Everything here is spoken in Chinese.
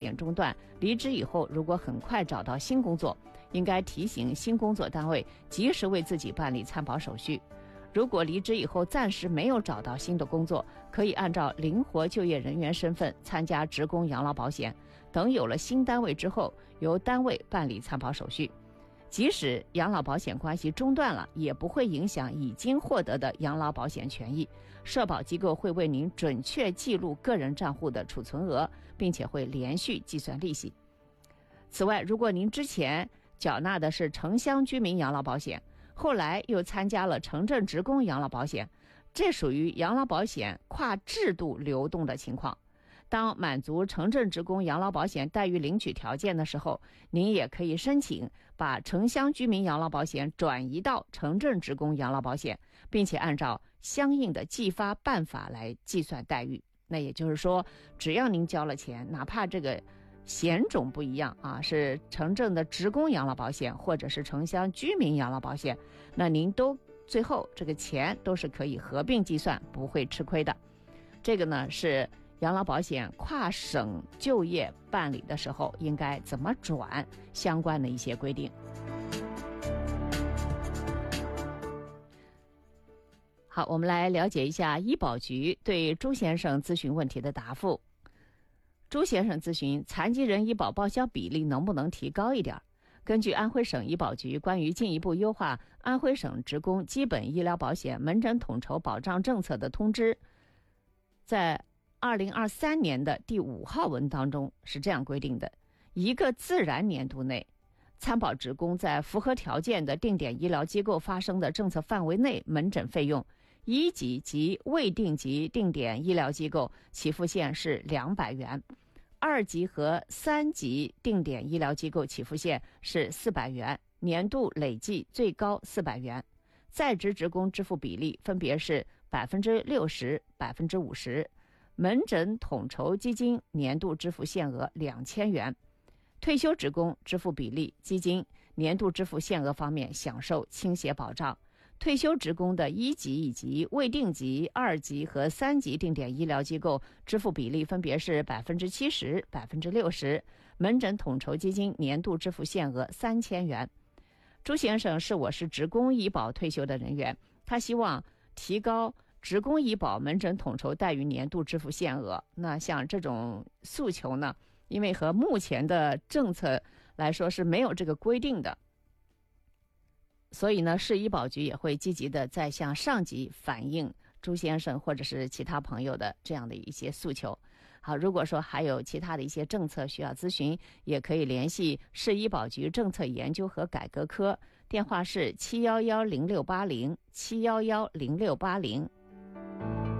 险中断，离职以后如果很快找到新工作，应该提醒新工作单位及时为自己办理参保手续。如果离职以后暂时没有找到新的工作，可以按照灵活就业人员身份参加职工养老保险，等有了新单位之后，由单位办理参保手续。即使养老保险关系中断了，也不会影响已经获得的养老保险权益。社保机构会为您准确记录个人账户的储存额，并且会连续计算利息。此外，如果您之前缴纳的是城乡居民养老保险，后来又参加了城镇职工养老保险，这属于养老保险跨制度流动的情况。当满足城镇职工养老保险待遇领取条件的时候，您也可以申请把城乡居民养老保险转移到城镇职工养老保险，并且按照相应的计发办法来计算待遇。那也就是说，只要您交了钱，哪怕这个险种不一样啊，是城镇的职工养老保险或者是城乡居民养老保险，那您都最后这个钱都是可以合并计算，不会吃亏的。这个呢是养老保险跨省就业办理的时候应该怎么转相关的一些规定。好，我们来了解一下医保局对朱先生咨询问题的答复。朱先生咨询残疾人医保报销比例能不能提高一点。根据安徽省医保局关于进一步优化安徽省职工基本医疗保险门诊统筹保障政策的通知，在2023年的第5号文当中是这样规定的：一个自然年度内，参保职工在符合条件的定点医疗机构发生的政策范围内门诊费用，1级及未定级定点医疗机构起付线是200元，2级和3级定点医疗机构起付线是400元，年度累计最高400元。在职职工支付比例分别是60%、50%。门诊统筹基金年度支付限额2000元。退休职工支付比例基金年度支付限额方面享受倾斜保障。退休职工的1级以及未定级、2级和3级定点医疗机构支付比例分别是70%、60%。门诊统筹基金年度支付限额3000元。朱先生是我市职工医保退休的人员，他希望提高职工医保门诊统筹待遇年度支付限额。那像这种诉求呢，因为和目前的政策来说是没有这个规定的，所以呢，市医保局也会积极的在向上级反映朱先生或者是其他朋友的这样的一些诉求。好，如果说还有其他的一些政策需要咨询，也可以联系市医保局政策研究和改革科，电话是7110680，7110680。